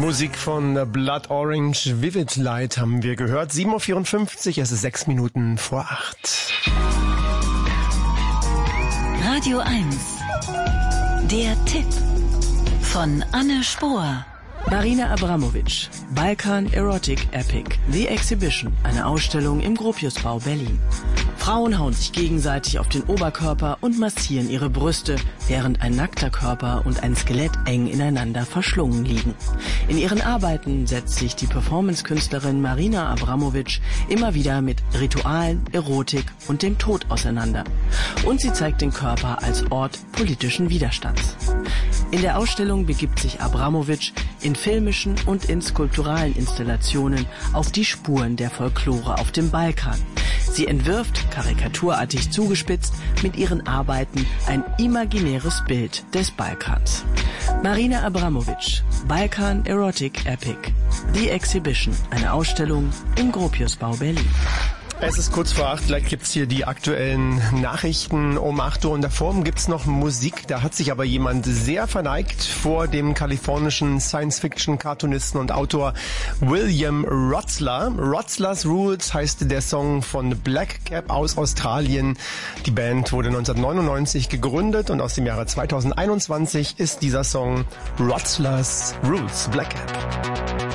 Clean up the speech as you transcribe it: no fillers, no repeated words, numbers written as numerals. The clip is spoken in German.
Musik von Blood Orange, Vivid Light haben wir gehört. 7.54 Uhr, es ist 6 Minuten vor 8. Radio 1, der Tipp von Anne Spohr. Marina Abramovic, Balkan Erotic Epic, The Exhibition, eine Ausstellung im Gropiusbau Berlin. Frauen hauen sich gegenseitig auf den Oberkörper und massieren ihre Brüste, während ein nackter Körper und ein Skelett eng ineinander verschlungen liegen. In ihren Arbeiten setzt sich die Performance-Künstlerin Marina Abramovic immer wieder mit Ritualen, Erotik und dem Tod auseinander. Und sie zeigt den Körper als Ort politischen Widerstands. In der Ausstellung begibt sich Abramovic in filmischen und in skulpturalen Installationen auf die Spuren der Folklore auf dem Balkan. Sie entwirft, karikaturartig zugespitzt, mit ihren Arbeiten ein imaginäres Bild des Balkans. Marina Abramovic, Balkan Erotic Epic, The Exhibition, eine Ausstellung im Gropiusbau Berlin. Es ist kurz vor 8, gleich gibt's hier die aktuellen Nachrichten um 8 Uhr und davor gibt's noch Musik. Da hat sich aber jemand sehr verneigt vor dem kalifornischen Science-Fiction-Cartoonisten und Autor William Rotsler. Rotsler's Rules heißt der Song von Black Cap aus Australien. Die Band wurde 1999 gegründet und aus dem Jahre 2021 ist dieser Song Rotsler's Rules, Black Cap.